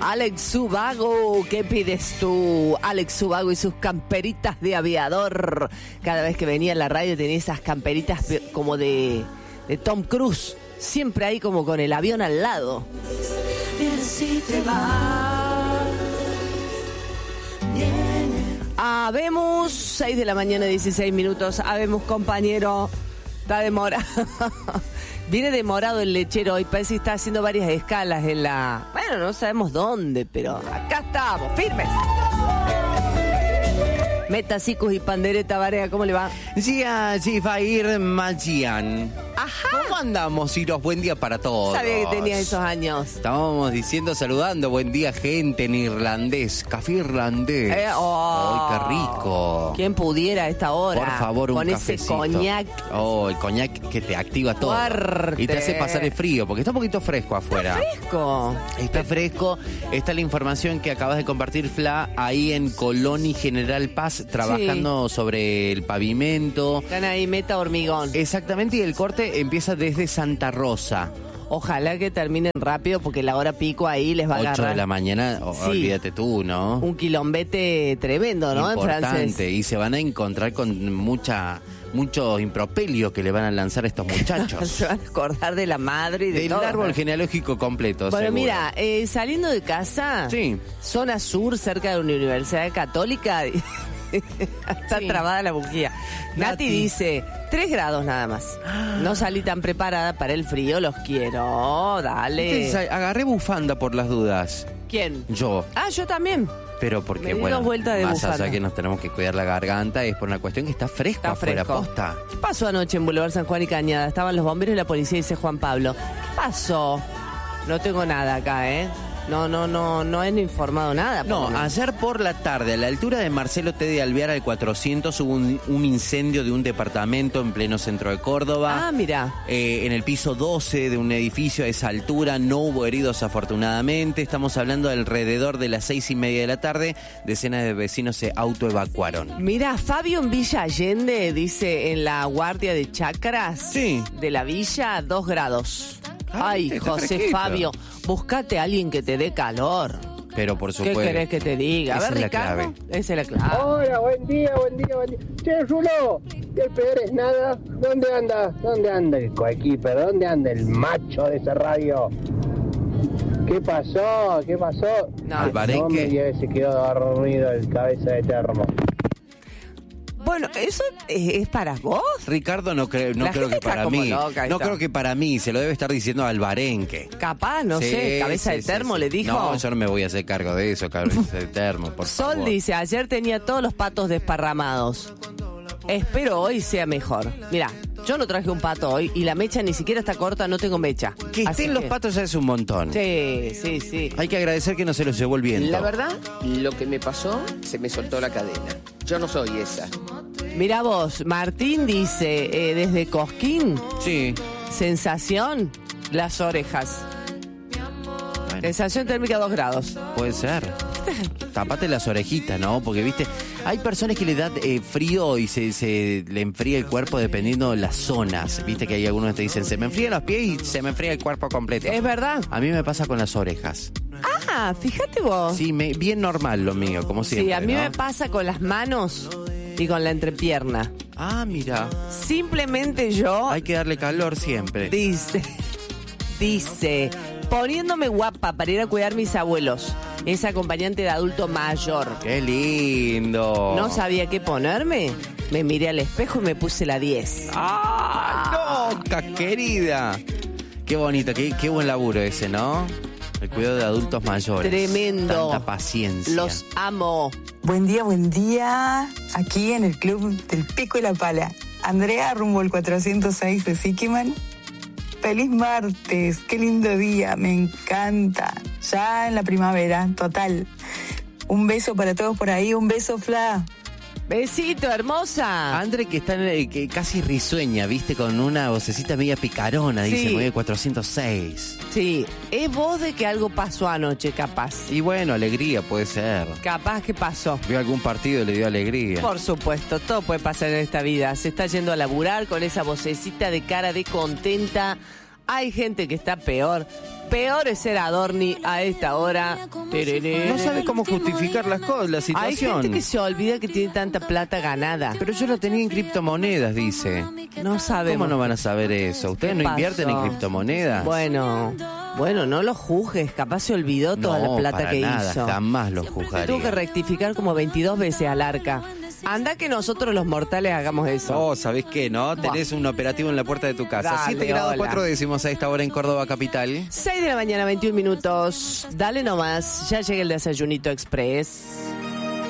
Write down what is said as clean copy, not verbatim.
Alex Ubago, ¿qué pides tú? Alex Ubago y sus camperitas de aviador. Cada vez que venía a la radio tenía esas camperitas como de Tom Cruise. Siempre ahí como con el avión al lado. Habemos 6 de la mañana, 16 minutos. Habemos, compañero. Está demorado. Viene demorado el lechero hoy. Parece que está haciendo varias escalas en la... Bueno, no sabemos dónde, pero acá estamos, firmes. Metacicus y pandereta, Varea, ¿cómo le va? Gia, Gifair Magian. Ajá. ¿Cómo andamos, Ciros? Buen día para todos. Sabía que tenía esos años. Estábamos diciendo, saludando, buen día, gente, en irlandés, café irlandés. ¡Ay, qué rico! ¿Quién pudiera a esta hora? Por favor, un cafecito. Con ese coñac. Oh, el coñac que te activa todo. Fuerte. Y te hace pasar el frío, porque está un poquito fresco afuera. Está fresco. Está fresco. Esta es la información que acabas de compartir, Fla, ahí en Colón y General Paz, trabajando sobre el pavimento. Están ahí, meta hormigón. Exactamente, y el corte empieza desde Santa Rosa. Ojalá que terminen rápido porque la hora pico ahí les va a agarrar. 8 de la mañana, Sí. Olvídate tú, ¿no? Un quilombete tremendo, ¿no? En francés. Importante, y se van a encontrar con muchos impropelios que le van a lanzar a estos muchachos. Se van a acordar de la madre y de Del todo. árbol genealógico completo, Bueno, seguro. mira, saliendo de casa, Sí. zona sur, cerca de una universidad católica, está Sí. trabada la bujía. Nati dice, 3 grados nada más. No salí tan preparada para el frío, los quiero, dale. Entonces, agarré bufanda por las dudas. ¿Quién? Yo. Ah, yo también. Pero porque, Me di bueno, 2 vueltas de más bufanda. allá que nos tenemos que cuidar la garganta, es por una cuestión que está fresco Está afuera, fresco. posta. ¿Qué pasó anoche en Boulevard San Juan y Cañada? Estaban los bomberos y la policía, dice Juan Pablo. ¿Qué pasó? No tengo nada acá, ¿eh? No han informado nada. No, ayer por la tarde, a la altura de Marcelo T. de Alvear al 400, hubo un incendio de un departamento en pleno centro de Córdoba. Ah, mira. En el piso 12 de un edificio a esa altura, no hubo heridos afortunadamente. Estamos hablando alrededor de las 6:30 de la tarde. Decenas de vecinos se autoevacuaron. Mira, Fabio en Villa Allende dice en la guardia de chacras Sí. de la villa 2 grados. Ah, Ay, está José fresquito. Fabio, búscate a alguien que te dé calor. Pero por ¿Qué supuesto. querés que te diga? A Esa ver, es la Ricardo. clave. Esa es la clave. Hola, buen día. Che, Rulo, el peor es nada. ¿Dónde anda? ¿Dónde anda el coequiper? ¿Dónde anda el macho de esa radio? ¿Qué pasó? No, Alvarenque. No me digas que se quedó dormido el cabeza de termo. Bueno, ¿eso es para vos? Ricardo no creo La que gente está para como mí. loca, ahí No está. creo que para mí, se lo debe estar diciendo a Alvarenque. Capaz, no Sí, sé, cabeza sí, de sí, termo sí. le dijo. No, yo no me voy a hacer cargo de eso, cabeza de termo, por Sol favor. dice, ayer tenía todos los patos desparramados. Espero hoy sea mejor. Mira, yo no traje un pato hoy y la mecha ni siquiera está corta, no tengo mecha. Que Así estén los que- patos ya es un montón. Sí. Hay que agradecer que no se los llevó el viento. La verdad, lo que me pasó, se me soltó la cadena. Yo no soy esa. Mira vos, Martín dice, desde Cosquín, Sí. sensación, las orejas. Bueno, Sensación térmica 2 grados. puede ser. Tapate las orejitas, ¿no? Porque, viste, hay personas que le da frío y se le enfría el cuerpo dependiendo de las zonas. Viste que hay algunos que te dicen, se me enfrían los pies y se me enfría el cuerpo completo. ¿Es verdad? A mí me pasa con las orejas. Ah, fíjate vos. Sí, bien normal lo mío, como siempre, Sí, a mí ¿no? me pasa con las manos y con la entrepierna. Ah, mira. Simplemente yo... Hay que darle calor siempre. Dice, poniéndome guapa para ir a cuidar mis abuelos. Es acompañante de adulto mayor. ¡Qué lindo! No sabía qué ponerme. Me miré al espejo y me puse la 10. ¡Ah, loca, querida! Qué bonito, qué buen laburo ese, ¿no? El cuidado de adultos mayores. Tremendo. Tanta paciencia. Los amo. Buen día. Aquí en el Club del Pico y la Pala. Andrea, rumbo al 406 de Siquiman. Feliz martes, qué lindo día, me encanta. Ya en la primavera, total. Un beso para todos por ahí, un beso, Fla. Besito, hermosa. Andre, que está que casi risueña, ¿viste? Con una vocecita media picarona, Sí. dice, muy 406. Sí, es voz de que algo pasó anoche, capaz. Y bueno, alegría puede ser. Capaz que pasó. Vio algún partido y le dio alegría. Por supuesto, todo puede pasar en esta vida. Se está yendo a laburar con esa vocecita de cara de contenta. Hay gente que está peor. Peor es ser Adorni a esta hora. No sabe cómo justificar las cosas, la Hay situación. gente que se olvida que tiene tanta plata ganada. Pero yo lo tenía en criptomonedas, dice. No sabemos. ¿Cómo no van a saber eso? ¿Ustedes ¿Qué no invierten en pasó? criptomonedas? Bueno, no lo juzgues. Capaz se olvidó toda no, la plata para que nada, hizo. jamás lo Tuvo que juzgaría. rectificar como 22 veces al arca. Anda que nosotros los mortales hagamos eso. Oh, ¿sabés qué, no? Tenés un operativo en la puerta de tu casa. Dale, 7 grados hola. 4 décimos a esta hora en Córdoba capital. 6 de la mañana, 21 minutos. Dale nomás, ya llega el desayunito express.